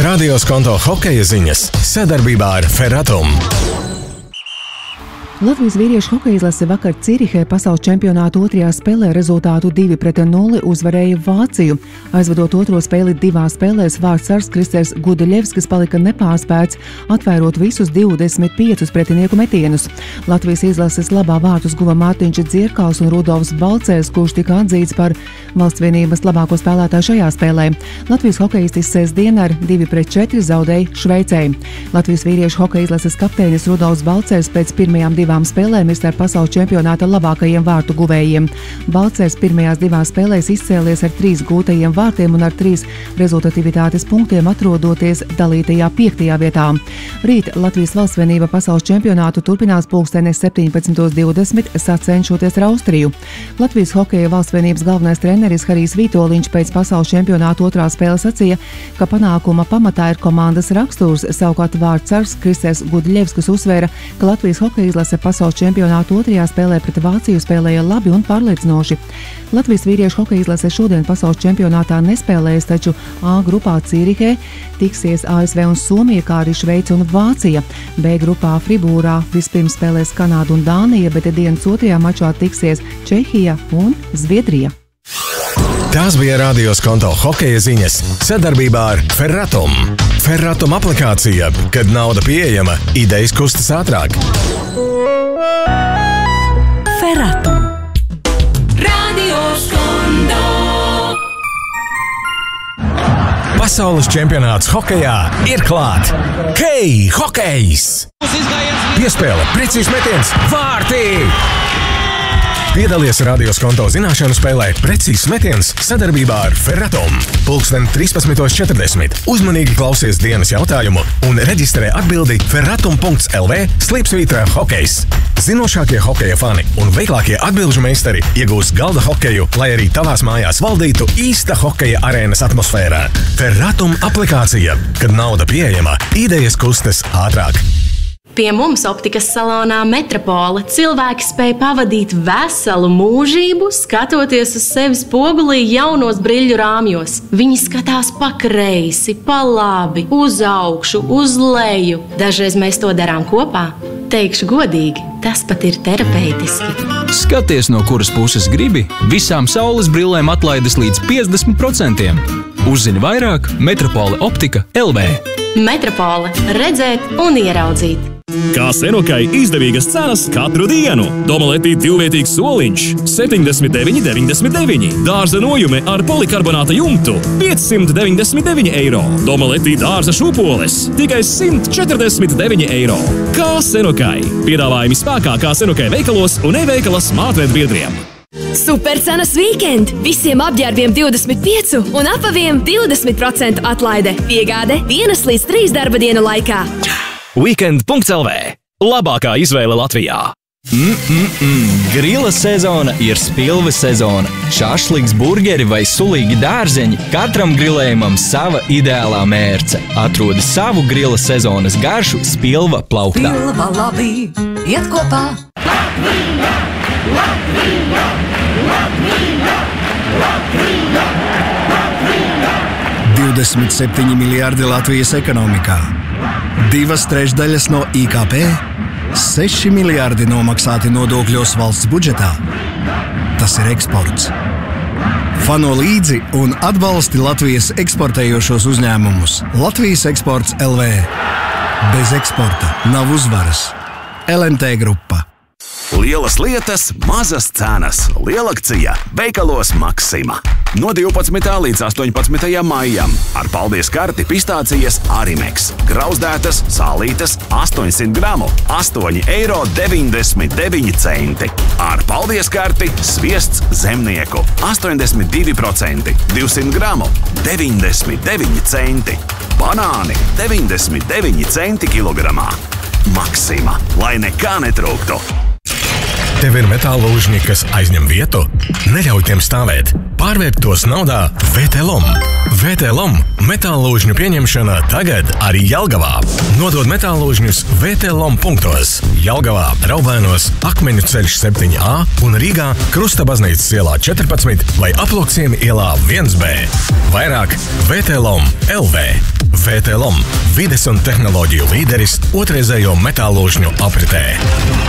Radio Skonto hokeja ziņas sadarbībā ar Ferratum. Latvijas vīriešu hokeja izlase vakar Cirihē pasaules čempionāta otrajā spēlē rezultātu 2-0 uzvarēja Vāciju. Aizvedot otro spēli 2 spēlēs, vārdsargs Kristers Gudeļevskis palika nepārspēts, atvērot visus 25 pretinieku metienus. Latvijas izlases labā vārtus guva Mārtiņš Dzierkals un Rudolfs Balcērs, kurš tika atzīts par valsts vienības labāko spēlētāju šajā spēlē. Latvijas hokejistis sestdien ar 2-4 zaudēja Šveicei. Latvijas vīriešu hokeja izlases kapteinis Rudolfs Balcērs pēc pirmajām 2 spēlēm ir starp pasaules čempionāta labākajiem vārtu guvējiem. Balcērs pirmajās 2 spēlēs izcēlies ar 3 gūtajiem vārtiem un ar 3 rezultatīvitātes punktiem atrodoties dalītajā 5. vietā. Rīt Latvijas valstsvienība pasaules čempionātu turpinās pulksteni 17:20 sacenšoties ar Austriju. Latvijas hokeja valstsvienības galvenais treneris Harijs Vitoļņš pēc pasaules čempionāta otrā spēles sacīja, ka panākuma pamatā ir komandas raksturs, savukārt vārdsargs Kristers Gudeļevskis uzsvēra, ka Latvijas hokeja izlase pasaules čempionātu otrajā spēlē pret Vāciju spēlēja labi un pārliecinoši. Latvijas vīriešu hokeja izlase šodien pasaules čempionātā nespēlēs, taču A grupā Cirihē tiksies ASV un Somija, kā arī Šveice un Vācija. B grupā Fribūrā vispirms spēlēs Kanāda un Dānija, bet dienas otrajā mačā tiksies Čehija un Zviedrija. Tās bija Radio Skonto hokeja ziņas sadarbībā ar Ferratum. Ferratum aplikācija, kad nauda pieejama, idejas kustas ātrāk. Ferratum. Radio Skonto. Pasaules čempionāts hokejā ir klāt. Hei, hokejs! Piespēle, precīzs metiens, vārtī! Piedalies Radio Skonto zināšanu spēlē Precīzs metiens sadarbībā ar Ferratum. Pulksten 13:40. Uzmanīgi klausies dienas jautājumu un reģistrē atbildi ferratum.lv/hokejs. Zinošākie hokeja fani un veiklākie atbilžu meistari iegūs galda hokeju, lai arī tavās mājās valdītu īsta hokeja arēnas atmosfērā. Ferratum aplikācija, kad nauda pieejama, idejas kustas ātrāk. Pie mums optikas salonā Metropole cilvēki spēj pavadīt veselu mūžību, skatoties uz sevi spogulī jaunos briļu rāmjos. Viņi skatās pa kreisi, pa labi, uz augšu, uz leju. Dažreiz mēs to darām kopā. Teikšu godīgi, tas pat ir terapeitiski. Skaties, no kuras puses gribi, visām saules brillēm atlaides līdz 50%. Uzzini vairāk Metropole optika LV. Metropole – redzēt un ieraudzīt. Kā Senokai izdevīgas cenas katru dienu. Domaletī 2-vietīgs soliņš – 79,99. Dārza nojume ar polikarbonāta jumtu – 599 eiro. Domaletī dārza šūpoles – tikai 149 eiro. Kā Senokai. Piedāvājumi spēkā kā Senokai veikalos un e-veikala smartveida biedriem. Supercenas weekend! Visiem apģērbiem 25 un apaviem 20% atlaide. Piegāde 1 līdz 3 darba dienu laikā. Weekend.lv. Labākā izvēle Latvijā. Grila sezona ir spilve sezona. Šašliks, burgeri vai sulīgi dārzeņi, katram grilējumam sava ideālā mērce. Atrodi savu grila sezonas garšu Spilva plauktā. Spilva labi, iet kopā. Latvija! Latvija! Latvija! Latvija! Latvija! 27 miljārdi Latvijas ekonomikā. 2/3 no IKP, 6 miljārdi nomaksāti nodokļos valsts budžetā. Tas ir eksports. Fano līdzi un atbalsti Latvijas eksportējošos uzņēmumus. Latvijas eksports LV. Bez eksporta nav uzvaras. LMT grupa. Lielas lietas, mazas cenas. Lielakcija veikalos Maksima. No 12. līdz 18. maijam. Ar paldies karti pistācijas Arimex. Grauzdētas, sālītas, 800 gramu, 8,99 €. Ar paldies karti sviests Zemnieku. 82%, 200 gramu, 99 centi. Banāni 99 centi kilogramā. Maksima, lai nekā netrūktu. Tev ir metāla lūžņi, kas aizņem vietu? Neļauj tiem stāvēt. Pārvērt tos naudā VTLom. VTLom metāla lūžņu pieņemšana tagad arī Jelgavā. Nodod metāla lūžņus VTLom punktos. Jelgavā, Raubēnos, Akmeņu ceļš 7A un Rīgā Krustabaznīcas ielā 14 vai Aploksiemi ielā 1B. Vairāk VTLom LV. VTLM – vides un tehnoloģiju līderis otrreizējo metālūžņu apritē.